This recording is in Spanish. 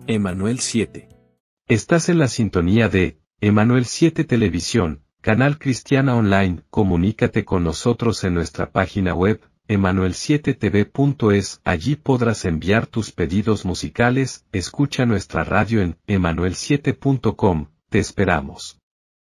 Emanuel 7. Estás en la sintonía de Emanuel 7 Televisión, canal cristiana online. Comunícate con nosotros en nuestra página web, emanuel7tv.es. Allí podrás enviar tus pedidos musicales. Escucha nuestra radio en emanuel7.com. Te esperamos.